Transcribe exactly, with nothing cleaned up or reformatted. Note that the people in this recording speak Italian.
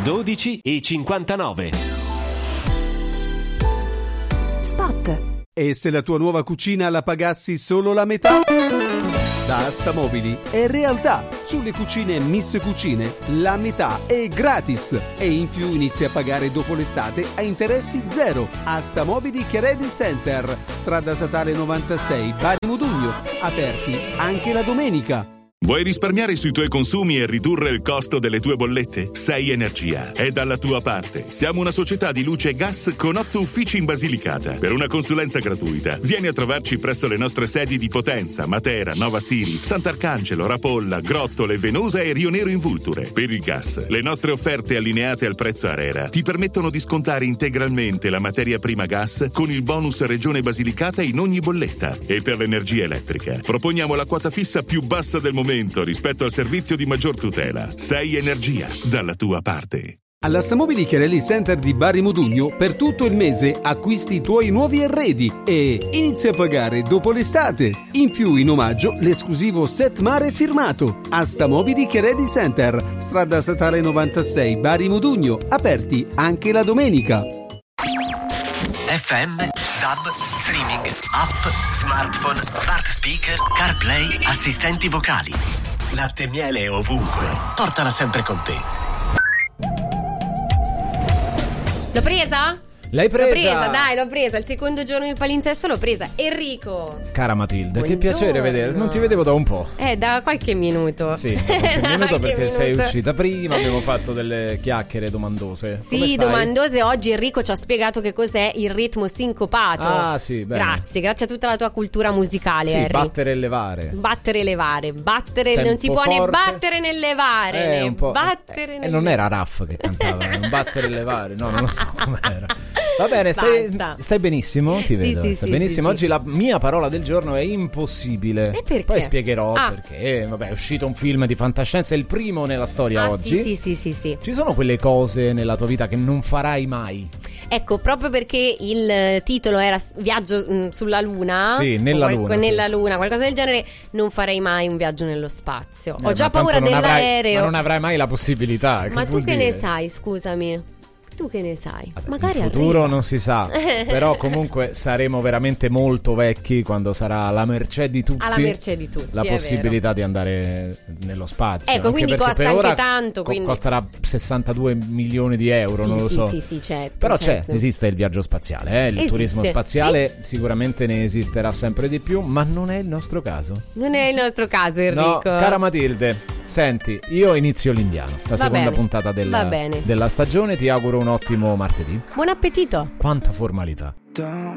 dodici e cinquantanove. Spot. E se la tua nuova cucina la pagassi solo la metà? Da Astamobili è realtà. Sulle cucine Miss Cucine la metà è gratis e in più inizi a pagare dopo l'estate a interessi zero. Astamobili Chiarelli Center, strada statale novantasei, Bari Modugno, aperti anche la domenica. Vuoi risparmiare sui tuoi consumi e ridurre il costo delle tue bollette? sei Energia è dalla tua parte. Siamo una società di luce e gas con otto uffici in Basilicata. Per una consulenza gratuita, vieni a trovarci presso le nostre sedi di Potenza, Matera, Nova Siri, Sant'Arcangelo, Rapolla, Grottole, Venosa e Rio Nero in Vulture. Per il gas, le nostre offerte allineate al prezzo ARERA ti permettono di scontare integralmente la materia prima gas con il bonus Regione Basilicata in ogni bolletta. E per l'energia elettrica, proponiamo la quota fissa più bassa del momento rispetto al servizio di maggior tutela. sei Energia, dalla tua parte. Alla Stamobili Chiarelli Center di Bari Modugno per tutto il mese acquisti i tuoi nuovi arredi e inizia a pagare dopo l'estate. In più, in omaggio, l'esclusivo set mare firmato. A Stamobili Chiarelli Center, strada statale novantasei, Bari Modugno, aperti anche la domenica. F M, D A B, streaming, app, smartphone, smart speaker, CarPlay, assistenti vocali. Latte e miele ovunque. Portala sempre con te. L'ho presa? L'hai presa? L'ho presa, dai, l'ho presa. Il secondo giorno del palinsesto l'ho presa. Enrico. Cara Matilde, Buongiorno. Che piacere vedere. Non ti vedevo da un po'. Eh, da qualche minuto. Sì, da qualche minuto qualche perché minuto. sei uscita prima, abbiamo fatto delle chiacchiere domandose. Come Sì, stai? domandose. Oggi Enrico ci ha spiegato che cos'è il ritmo sincopato. Ah, sì, bene. Grazie, grazie a tutta la tua cultura musicale, Sì, Harry. battere e levare. Battere e levare. Battere, Tempo non si può né forte. battere né levare. Eh, né un po'. battere E né non era Raff che cantava, non battere e levare. No, non lo so com'era. Va bene, stai, Basta. stai benissimo? Ti Sì, vedo. sì, stai sì, benissimo. sì, Oggi sì. la mia parola del giorno è impossibile. E perché? Poi spiegherò Ah. perché. Vabbè, è uscito un film di fantascienza, è il primo nella storia Ah, oggi. sì, sì, sì, sì, sì. Ci sono quelle cose nella tua vita che non farai mai? Ecco, proprio perché il eh, titolo era s- Viaggio mh, sulla Luna. Sì, nella o Luna, Nella sì. Luna, qualcosa del genere. Non farei mai un viaggio nello spazio. Eh, Ho già ma tanto paura non avrai- dell'aereo. ma non avrai mai la possibilità. Ma tu vuol che dire? ne sai, scusami? Tu che ne sai? Vabbè, Magari il futuro arriva. non si sa, però comunque saremo veramente molto vecchi quando sarà alla mercé di tutti. Alla mercé di tutti, la è possibilità di andare nello spazio. Ecco, Anche quindi perché costa per anche ora tanto, co- quindi- costerà sessantadue milioni di euro, Sì, non lo sì, so. sì, sì, certo, Però certo. c'è, esiste il viaggio spaziale, eh? il Esiste, turismo spaziale sicuramente ne esisterà sempre di più, ma non è il nostro caso. Non è il nostro caso, Enrico. No, cara Matilde, senti, io inizio l'Indiano, la Va seconda bene, puntata va della, bene. della stagione. Ti auguro un ottimo martedì. Buon appetito. Quanta formalità. Don't